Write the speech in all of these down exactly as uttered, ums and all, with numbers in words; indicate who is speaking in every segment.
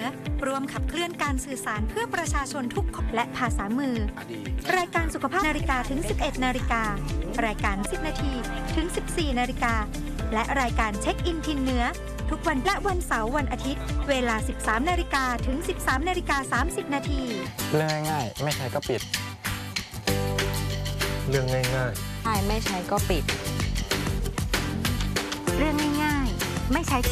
Speaker 1: รวมขับเคลื่อนการสื่อสารเพื่อประชาชนทุกคนและภาษามือรายการสุขภาพนาฬิกาถึงสิบเอ็ดนาฬิการายการสิบนาทีถึงสิบสี่นาฬิกาและรายการเช็คอินทินเหนือทุกวันและวันเสาร์วันอาทิตย์เวลา สิบสามนาฬิกาถึง สิบสามนาฬิกาสามสิบนาที
Speaker 2: เรื่องง่ายๆไม่ใช่ก็ปิดเรื่องง่ายๆ
Speaker 3: ใช่ไม่ใช้ก็ปิด
Speaker 1: เรื่องง่ายๆไม่ใช้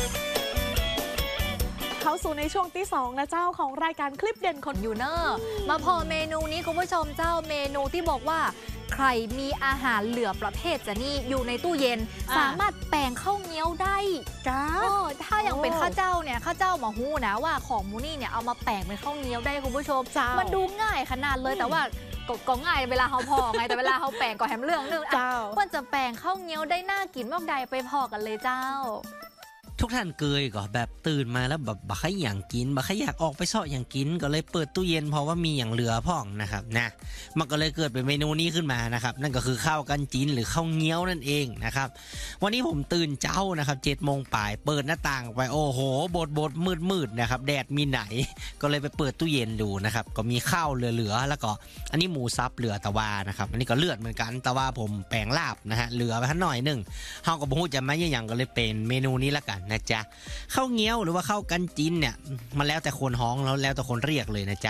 Speaker 4: เข้าสู่ในช่วงที่สองนะเจ้าของรายการคลิปเด่นคน
Speaker 3: อยู่เนอร์มาพอเมนูนี้คุณผู้ชมเจ้าเมนูที่บอกว่าใครมีอาหารเหลือประเภทจะนี่อยู่ในตู้เย็นสามารถแปลงข้าวเงี้ยวได้
Speaker 4: จ้า
Speaker 3: ถ้าอย่างเป็นข้าวเจ้าเนี่ยข้าวเจ้าหมาฮู้นะว่าของมูนี่เนี่ยเอามาแปลงเป็นข้าวเงี้ยวได้คุณผู้ชมมันดูง่ายขนาดเลยแต่ว่าก็ง่ายเวลาเขาพอไงแต่เวลาเขาแปลงก็แฮมเรื่องนึงว่าจะแปลงข้าวเงี้ยวได้น่ากินมากใดไปพอกันเลยเจ้า
Speaker 5: ทุกท่านเคยก็แบบตื่นมาแล้วแบบบักใครอย่างกินบักใครอยากออกไปเสาะอย่างกินก็เลยเปิดตู้เย็นเพราะว่ามีอย่างเหลือพ่องนะครับนะมันก็เลยเกิดเป็นเมนูนี้ขึ้นมานะครับนั่นก็คือข้าวกันจีนหรือข้าวเงี้ยวนั่นเองนะครับวันนี้ผมตื่นเจ้านะครับเจ็ดโมงป่ายเปิดหน้าต่างไปโอ้โหบดบดมืดมืดนะครับแดดมีไหนก็เลยไปเปิดตู้เย็นดูนะครับก็มีข้าวเหลือๆแล้วก็อันนี้หมูซับเหลือตะวานะครับอันนี้ก็เลือดเหมือนกันแต่ว่าผมแปลงลาบนะฮะเหลือไปหน่อยนึงเฮาก็บ่ฮู้จะมาอย่างก็เลยเป็นเมนูนี้ละกันนะจ๊ะข้าวเงี้ยวหรือว่าข้าวกันจีนเนี่ยมันแล้วแต่คนฮ้องแล้วแล้วแต่คนเรียกเลยนะจ๊ะ